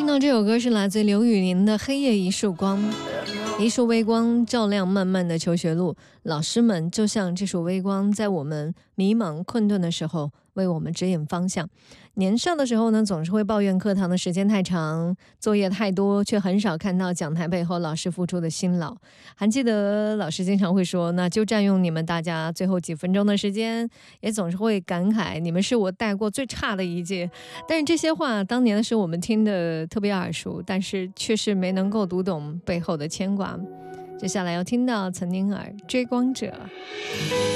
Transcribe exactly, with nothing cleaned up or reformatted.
听到这首歌是来自刘宇宁的《黑夜一束光》，一束微光照亮漫漫的求学路，老师们就像这束微光，在我们迷茫困顿的时候为我们指引方向。年少的时候呢，总是会抱怨课堂的时间太长，作业太多，却很少看到讲台背后老师付出的辛劳。还记得老师经常会说，那就占用你们大家最后几分钟的时间，也总是会感慨你们是我带过最差的一届。但是这些话当年的时候我们听得特别耳熟，但是却是没能够读懂背后的牵挂。接下来要听到岑宁儿《追光者》。